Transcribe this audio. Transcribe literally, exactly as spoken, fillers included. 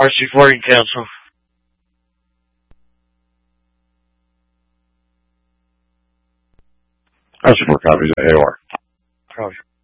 R C Flooring Council. I support copies of A O R. Probably.